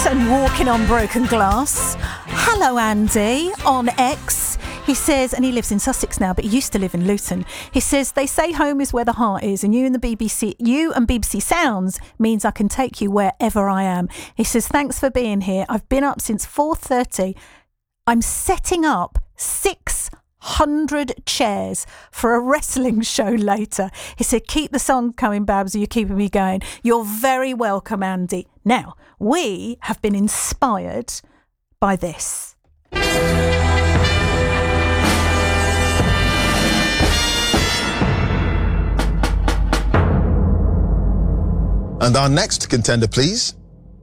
and Walking on Broken Glass. Hello, Andy, on X. He says, and he lives in Sussex now, but he used to live in Luton. He says, they say home is where the heart is, and you and BBC Sounds means I can take you wherever I am. He says, thanks for being here. I've been up since 4:30. I'm setting up 600 chairs for a wrestling show later. He said, keep the song coming, Babs, you're keeping me going. You're very welcome, Andy. Now, we have been inspired by this. And our next contender, please.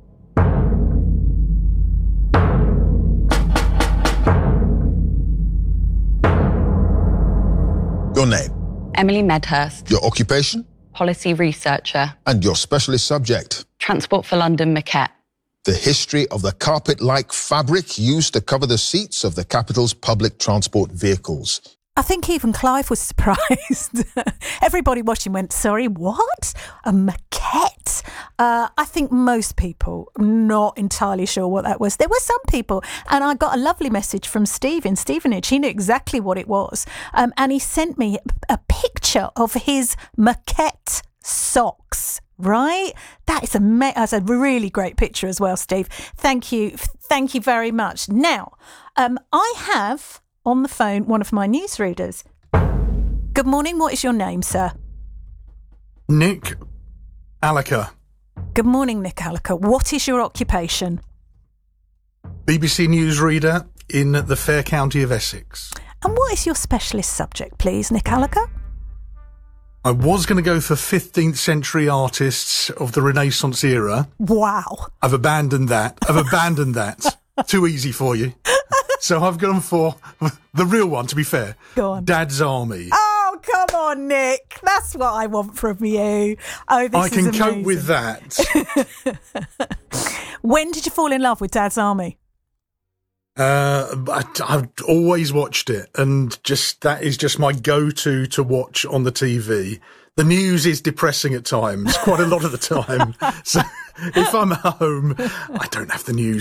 Your name? Emily Medhurst. Your occupation? Policy researcher. And your specialist subject? Transport for London Maquette. The history of the carpet-like fabric used to cover the seats of the capital's public transport vehicles. I think even Clive was surprised. Everybody watching went, sorry, what? A maquette? I think most people not entirely sure what that was. There were some people, and I got a lovely message from Steve in Stevenage. He knew exactly what it was. And he sent me a picture of his maquette socks. Right? That's a really great picture as well, Steve. Thank you. Thank you very much. Now, I have on the phone one of my newsreaders. Good morning. What is your name, sir? Nick Alaka. Good morning, Nick Alaka. What is your occupation? BBC newsreader in the fair county of Essex. And what is your specialist subject, please, Nick Alaka? I was going to go for 15th century artists of the Renaissance era. Wow. I've abandoned that. Too easy for you. So I've gone for the real one, to be fair. Go on. Dad's Army. Oh, come on, Nick. That's what I want from you. Oh, this I is can amazing. cope with that. When did you fall in love with Dad's Army? I've always watched it, and that is just my go-to to watch on the TV. The news is depressing at times, quite a lot of the time. So if I'm at home, I don't have the news